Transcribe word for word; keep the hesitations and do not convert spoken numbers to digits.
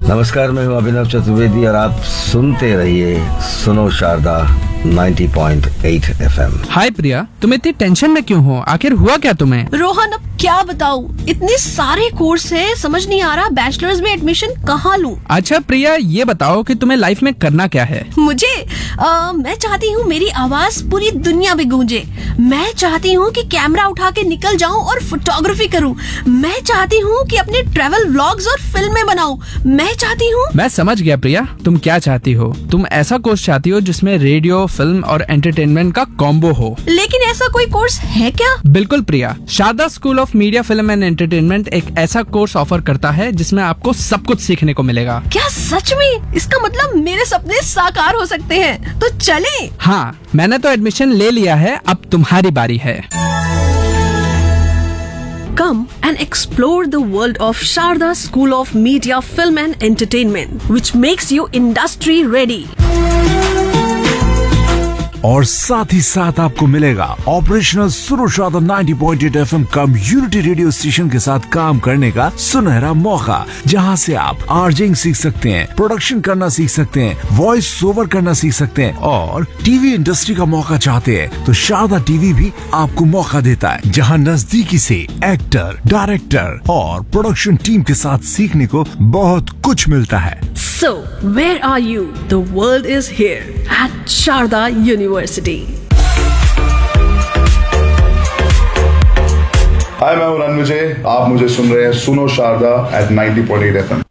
नमस्कार, मैं हूं अभिनव चतुर्वेदी और आप सुनते रहिए सुनो शारदा नब्बे पॉइंट आठ एफएम। हाय प्रिया, तुम इतनी टेंशन में क्यों हो? आखिर हुआ क्या तुम्हें? रोहन, अब क्या बताऊं, इतने सारे कोर्स है, समझ नहीं आ रहा बैचलर्स में एडमिशन कहाँ लूं। अच्छा प्रिया, ये बताओ कि तुम्हें लाइफ में करना क्या है? मुझे आ, मैं चाहती हूँ मेरी आवाज पूरी दुनिया में गूंजे। मैं चाहती हूँ कि कैमरा उठा के निकल जाऊँ और फोटोग्राफी करूँ। मैं चाहती हूँ कि अपने ट्रैवल व्लॉग्स और फिल्में बनाऊँ। मैं चाहती हूँ। मैं समझ गया प्रिया, तुम क्या चाहती हो। तुम ऐसा कोर्स चाहती हो जिसमें रेडियो, फिल्म और एंटरटेनमेंट का कॉम्बो हो। लेकिन ऐसा कोई कोर्स है क्या? बिल्कुल प्रिया, Sharda school of media, film and entertainment एक ऐसा कोर्स ऑफर करता है जिसमें आपको सब कुछ सीखने को मिलेगा। क्या सच में? इसका मतलब मेरे सपने साकार हो सकते हैं, तो चलें। हाँ, मैंने तो एडमिशन ले लिया है, अब तुम्हारी बारी है। Come and explore the world of Sharda School of Media, Film and Entertainment, which makes you industry ready. और साथ ही साथ आपको मिलेगा ऑपरेशनल सुनो शारदा नब्बे पॉइंट आठ एफएम कम्युनिटी रेडियो स्टेशन के साथ काम करने का सुनहरा मौका, जहां से आप आरजिंग सीख सकते हैं, प्रोडक्शन करना सीख सकते हैं, वॉइस ओवर करना सीख सकते हैं और टीवी इंडस्ट्री का मौका चाहते हैं तो शारदा टीवी भी आपको मौका देता है, जहां नजदीकी से एक्टर, डायरेक्टर और प्रोडक्शन टीम के साथ सीखने को बहुत कुछ मिलता है। So, where are you? The world is here at Sharda University. हाय, मैं हूं रणविजय। आप मुझे सुन रहे हैं सुनो शारदा एट नब्बे पॉइंट आठ एफएम।